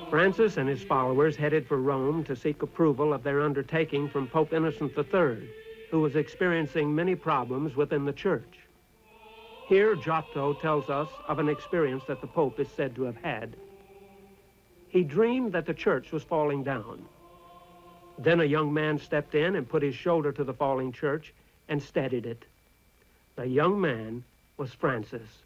Francis and his followers headed for Rome to seek approval of their undertaking from Pope Innocent III, who was experiencing many problems within the church. Here, Giotto tells us of an experience that the Pope is said to have had. He dreamed that the church was falling down. Then a young man stepped in and put his shoulder to the falling church and steadied it. The young man was Francis.